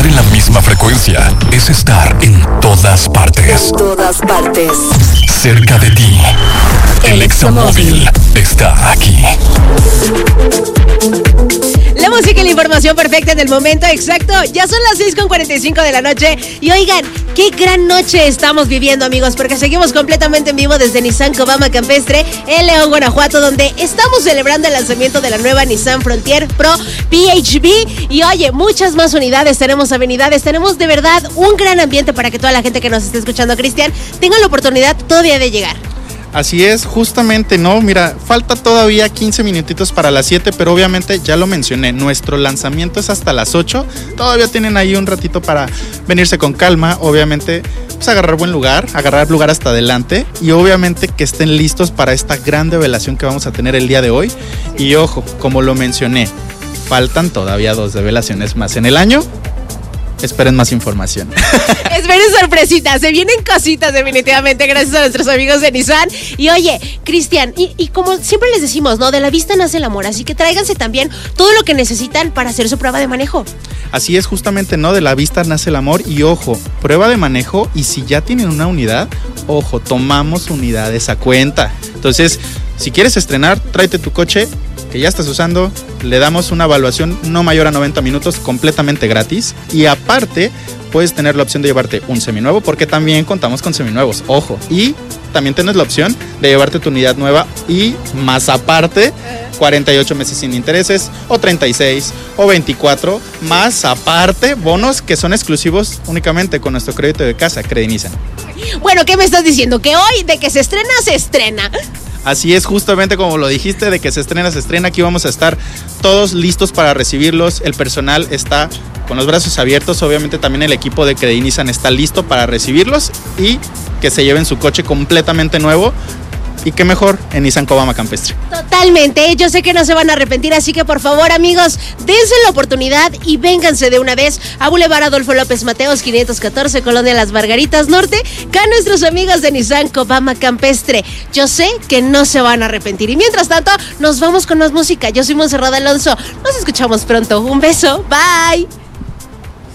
Estar en la misma frecuencia es estar en todas partes. En todas partes. Cerca de ti. El Examóvil está aquí. La música y la información perfecta en el momento exacto. Ya son las 6:45 de la noche. Y oigan, qué gran noche estamos viviendo, amigos, porque seguimos completamente en vivo desde Nissan Cobama Campestre, en León, Guanajuato, donde estamos celebrando el lanzamiento de la nueva Nissan Frontier Pro PHEV. Y oye, muchas más unidades, tenemos amenidades, tenemos de verdad un gran ambiente para que toda la gente que nos esté escuchando, Cristian, tenga la oportunidad todavía de llegar. Así es, justamente, ¿no? Mira, falta todavía 15 minutitos para las 7, pero obviamente ya lo mencioné, nuestro lanzamiento es hasta las 8. Todavía tienen ahí un ratito para venirse con calma, obviamente, pues agarrar lugar hasta adelante y obviamente que estén listos para esta gran develación que vamos a tener el día de hoy. Y ojo, como lo mencioné, faltan todavía 2 develaciones más en el año. Esperen más información. Esperen sorpresitas, se vienen cositas definitivamente gracias a nuestros amigos de Nissan. Y oye, Cristian, y como siempre les decimos, ¿no? De la vista nace el amor, así que tráiganse también todo lo que necesitan para hacer su prueba de manejo. Así es, justamente, ¿no? De la vista nace el amor y ojo, prueba de manejo y si ya tienen una unidad, ojo, tomamos unidades a cuenta. Entonces, si quieres estrenar, tráete tu coche que ya estás usando, le damos una evaluación no mayor a 90 minutos completamente gratis y aparte puedes tener la opción de llevarte un seminuevo porque también contamos con seminuevos, ojo, y también tienes la opción de llevarte tu unidad nueva y más aparte 48 meses sin intereses o 36 o 24 más aparte bonos que son exclusivos únicamente con nuestro crédito de casa, Credinizan. Bueno, ¿qué me estás diciendo? Que hoy de que se estrena, se estrena. Así es, justamente como lo dijiste, de que se estrena. Aquí vamos a estar todos listos para recibirlos. El personal está con los brazos abiertos. Obviamente también el equipo de Credinizan está listo para recibirlos y que se lleven su coche completamente nuevo. Y qué mejor en Nissan Cobama Campestre. Totalmente, yo sé que no se van a arrepentir, así que por favor, amigos, dense la oportunidad y vénganse de una vez a Boulevard Adolfo López Mateos, 514, Colonia Las Margaritas Norte, con nuestros amigos de Nissan Cobama Campestre. Yo sé que no se van a arrepentir. Y mientras tanto, nos vamos con más música. Yo soy Montserrat Alonso. Nos escuchamos pronto. Un beso. Bye.